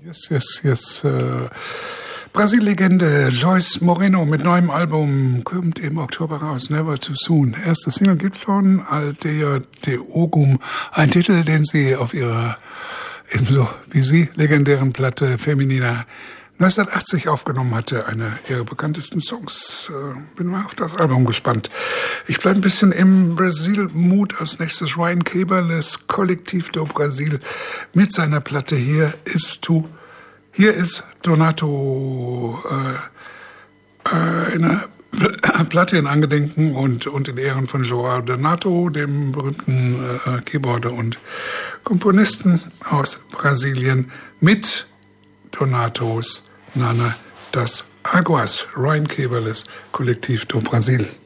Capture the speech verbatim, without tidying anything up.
Yes, yes, yes. Äh, Brasil-Legende Joyce Moreno mit neuem Album kommt im Oktober raus. Never Too Soon. Erste Single gibt schon, Altea de Ogum. Ein Titel, den sie auf ihrer ebenso wie sie legendären Platte Feminina neunzehnhundertachtzig aufgenommen hatte, einer ihrer bekanntesten Songs. Bin mal auf das Album gespannt. Ich bleibe ein bisschen im Brasil-Mood. Als nächstes Ryan Caberles, Collectif do Brasil, mit seiner Platte Hier ist tu. Hier ist Donato, äh, äh, eine Platte in Angedenken und, und in Ehren von João Donato, dem berühmten äh, Keyboarder und Komponisten aus Brasilien, mit Donatos Nana das Aguas, Ryan Caberles, Collectif do Brasil.